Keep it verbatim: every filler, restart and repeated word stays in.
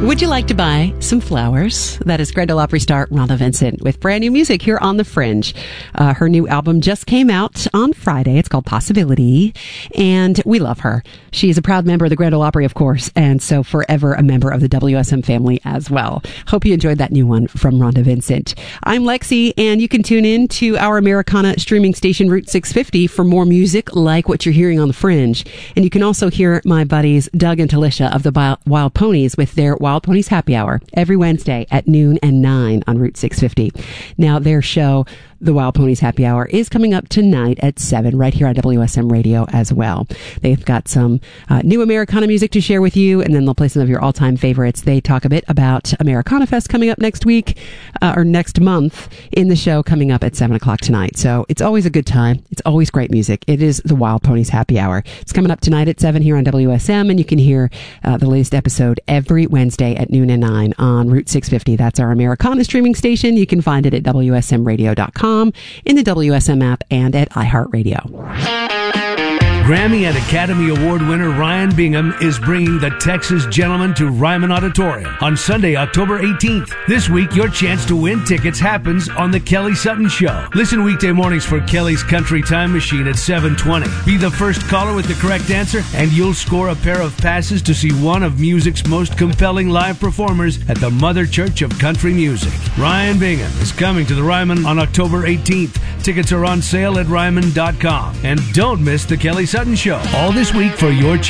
Would you like to buy some flowers? That is Grand Ole Opry star Rhonda Vincent with brand new music here on The Fringe. Uh, her new album just came out on Friday. It's called Possibility, and we love her. She is a proud member of the Grand Ole Opry, of course, and so forever a member of the W S M family as well. Hope you enjoyed that new one from Rhonda Vincent. I'm Lexi, and you can tune in to our Americana streaming station Route six fifty for more music like what you're hearing on The Fringe. And you can also hear my buddies Doug and Talisha of the Wild Ponies with their Wild Ponies Happy Hour every Wednesday at noon and nine on Route six fifty. Now, their show, The Wild Ponies Happy Hour, is coming up tonight at seven right here on W S M Radio as well. They've got some uh, new Americana music to share with you, and then they'll play some of your all-time favorites. They talk a bit about Americana Fest coming up next week, uh, or next month in the show coming up at seven o'clock tonight. So it's always a good time. It's always great music. It is The Wild Ponies Happy Hour. It's coming up tonight at seven here on W S M, and you can hear uh, the latest episode every Wednesday at noon and nine on Route six fifty. That's our Americana streaming station. You can find it at W S M radio dot com, in the W S M app, and at iHeartRadio. Grammy and Academy Award winner Ryan Bingham is bringing the Texas Gentleman to Ryman Auditorium on Sunday, October eighteenth. This week, your chance to win tickets happens on The Kelly Sutton Show. Listen weekday mornings for Kelly's Country Time Machine at seven twenty. Be the first caller with the correct answer, and you'll score a pair of passes to see one of music's most compelling live performers at the Mother Church of Country Music. Ryan Bingham is coming to the Ryman on October eighteenth. Tickets are on sale at ryman dot com. And don't miss The Kelly Sutton Show all this week for your chance